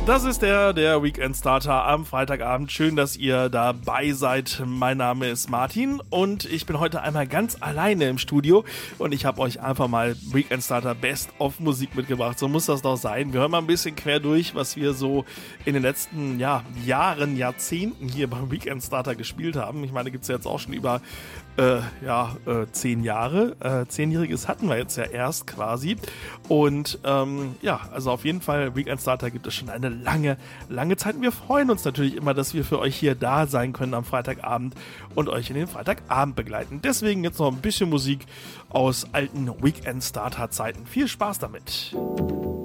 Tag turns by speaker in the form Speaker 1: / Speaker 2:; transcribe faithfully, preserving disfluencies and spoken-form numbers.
Speaker 1: Das ist der, der Weekend Starter am Freitagabend. Schön, dass ihr dabei seid. Mein Name ist Martin und ich bin heute einmal ganz alleine im Studio und ich habe euch einfach mal Weekend Starter Best of Musik mitgebracht. So muss das doch sein. Wir hören mal ein bisschen quer durch, was wir so in den letzten ja, Jahren, Jahrzehnten hier beim Weekend Starter gespielt haben. Ich meine, gibt es ja jetzt auch schon über äh, ja, äh, zehn Jahre. Äh, Zehnjähriges hatten wir jetzt ja erst quasi. Und ähm, ja, also auf jeden Fall Weekend Starter gibt es schon eine lange, lange Zeit. Und wir freuen uns natürlich immer, dass wir für euch hier da sein können am Freitagabend und euch in den Freitagabend begleiten. Deswegen jetzt noch ein bisschen Musik aus alten Weekend Starter Zeiten. Viel Spaß damit!